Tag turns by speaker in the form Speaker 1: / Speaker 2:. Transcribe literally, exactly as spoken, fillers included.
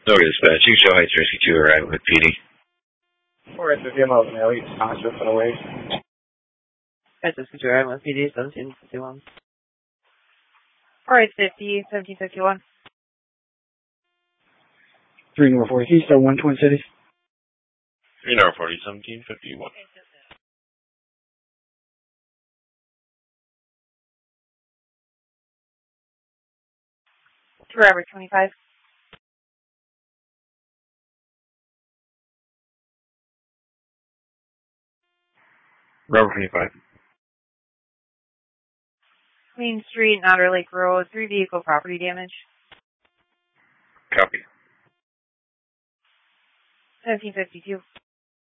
Speaker 1: No dispatching, show Heights Rescue two arriving with P D.
Speaker 2: Alright, so if you have an elite conscious and away.
Speaker 3: Heights Rescue two arriving with P D, seventeen fifty-one. Alright, fifty, seventeen fifty-one.
Speaker 2: three North forty East, or one Twin Cities.
Speaker 1: three North forty, seventeen fifty-one.
Speaker 3: two Robert twenty-five.
Speaker 1: Robert twenty-five.
Speaker 3: Queen Street, Outer Lake Road, three vehicle property damage.
Speaker 1: Copy.
Speaker 3: seventeen fifty-two.